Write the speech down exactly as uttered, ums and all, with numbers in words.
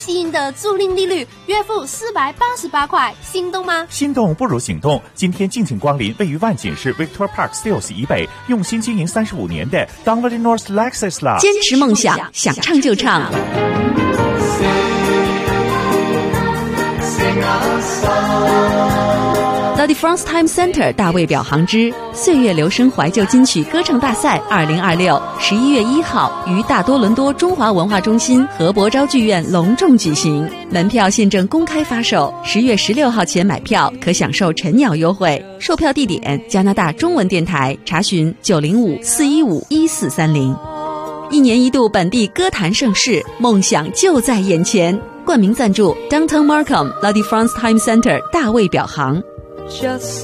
吸引的租赁利率，月付四百八十八块，心动吗？ 心动不如行动！今天敬请光临位于万锦市 Victor Park Steeles 以北，用心经营三十五年的 Dunwoody North Lexus Lab， 坚持梦想，想唱就唱。La France Time Center 大卫表行之岁月留声怀旧金曲歌唱大赛二零二六，十一月一号于大多伦多中华文化中心何伯昭剧院隆重举行，门票现正公开发售，十月十六号前买票可享受晨鸟优惠。售票地点加拿大中文电台，查询九零五四一五一四三零。一年一度本地歌坛盛事，梦想就在眼前。冠名赞助 Downtown Markham La France Time Center 大卫表行。